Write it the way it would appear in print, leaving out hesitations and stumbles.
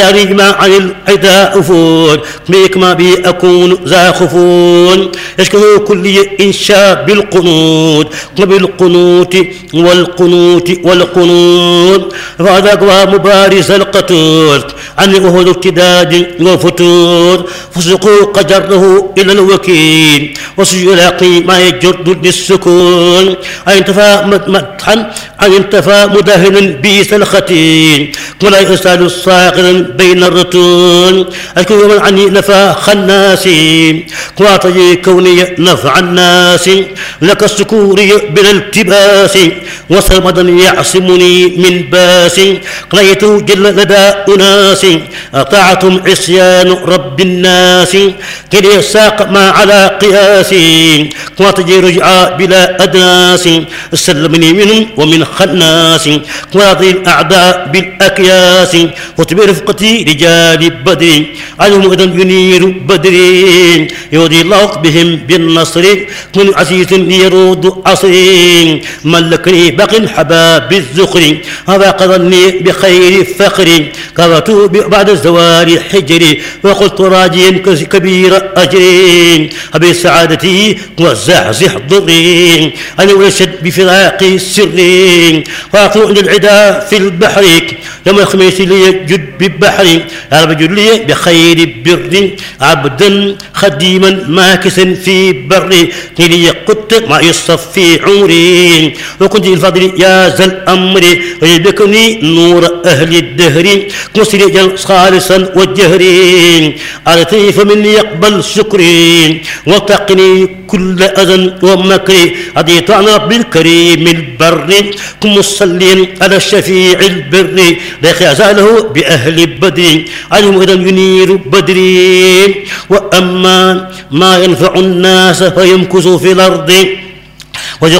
ما عن العدا أفور بك ما بي أكون ذا خفون يشكه كل إنشاء بالقنوت وبالقنوت والقنوت فهذا مبارز القتول عن أهل ارتداد وفتور فسقوا قدره إلى الوكيل وسيلاقي ما يجر للسكون أن انتفى مدحا أن انتفى مدهنا بيس الختين ولا يسأل الصاغر بين الرتون أشكو من عني نفى خناسي واعطي كوني نفع الناس لك السكوري بلا التباس وصمدا يعصمني من باس قريته جل لدى أناس أطاعتم عصيان رب الناس كلي الساق ما على قياسي واعطي رجعا بلا أدناس سلمني منهم ومن خناس واعطي الأعداء بالأكياس وتبرفقتي رجال بدر عنهم إذا ينير بدر يودي الله بهم بالنصر من عزيز يرود عصر ملكني بق حباب الزخر هذا قضني بخير فخر كرت بعد الزوال حجري وقلت راجيا كبير أجري أبي سعادتي وزعزح ضري أنا ولشد بفراقي سري واقع عند العدا في البحر يوم الخميس لي جد بالبحر يا رب جد لي بخير بر عبدا خديما ماكسا في بر لي قدت ما يصفي عمري وكنت الفضل يا ذا الأمر ويبكني نور أهل الدهر مسرجا خالصا والجهرين أرتي فمن يقبل شكري وتقني كل أذى ومكر أضيت عن رب الكريم البر كن مصليا على الشفيع البر لا يزاله بأهل بدر عنهم إذا ينير بدر وأما ما ينفع الناس فيمكث في الأرض